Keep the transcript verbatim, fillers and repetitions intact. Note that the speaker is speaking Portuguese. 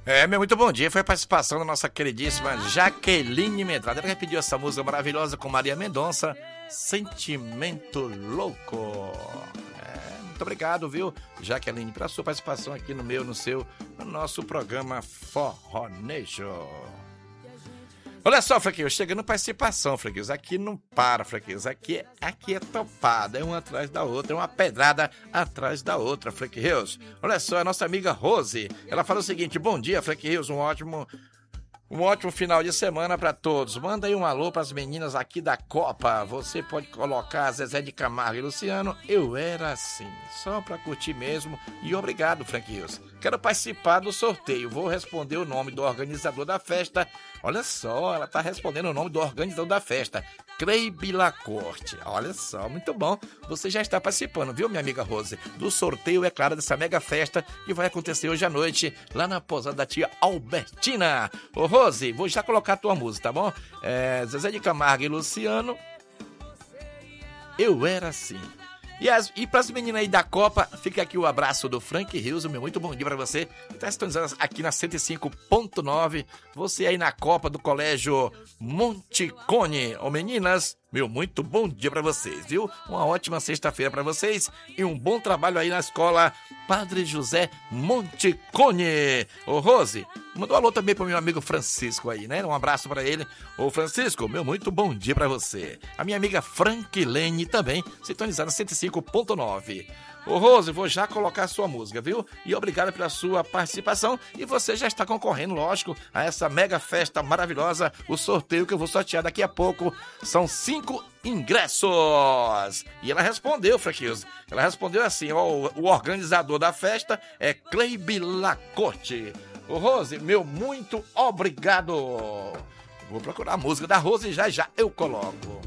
É, meu muito bom dia. Foi a participação da nossa queridíssima Jaqueline Medrado. Ela pediu essa música maravilhosa com Maria Mendonça, Sentimento Louco. É, muito obrigado, viu, Jaqueline, pela sua participação aqui no meu, no seu, no nosso programa Forró Nation. Olha só, Frequinhos, chegando participação, Frequinhos. Aqui não para, Frequinhos. Aqui, aqui é topada, é uma atrás da outra, é uma pedrada atrás da outra, Frequinhos. Olha só, a nossa amiga Rose, ela fala o seguinte: bom dia, Frequinhos, um ótimo, um ótimo final de semana para todos. Manda aí um alô para as meninas aqui da Copa. Você pode colocar Zezé de Camargo e Luciano, Eu Era Assim, só para curtir mesmo. E obrigado, Frequinhos. Quero participar do sorteio. Vou responder o nome do organizador da festa. Olha só, ela está respondendo o nome do organizador da festa, Cleibe Lacorte. Olha só, muito bom. Você já está participando, viu, minha amiga Rose? Do sorteio, é claro, dessa mega festa que vai acontecer hoje à noite, lá na pousada da tia Albertina. Ô, Rose, vou já colocar a tua música, tá bom? É, Zezé de Camargo e Luciano, Eu Era Assim. E, as, e para as meninas aí da Copa, fica aqui o abraço do Frank Rios, meu muito bom dia para você. Está sintonizando aqui na cento e cinco ponto nove, você aí na Copa do Colégio Monticone. Ô meninas, meu muito bom dia para vocês, viu? Uma ótima sexta-feira para vocês e um bom trabalho aí na escola Padre José Monticone. Ô Rose, mandou um alô também pro meu amigo Francisco aí, né? Um abraço para ele. Ô Francisco, meu muito bom dia para você. A minha amiga Frankilene também, sintonizada na cento e cinco ponto nove. Ô Rose, vou já colocar a sua música, viu? E obrigado pela sua participação. E você já está concorrendo, lógico, a essa mega festa maravilhosa, o sorteio que eu vou sortear daqui a pouco. São cinco ingressos. E ela respondeu, Frequinhos. Ela respondeu assim, ó, o organizador da festa é Cleibe Lacorte. Ô Rose, meu muito obrigado. Vou procurar a música da Rose e já já eu coloco.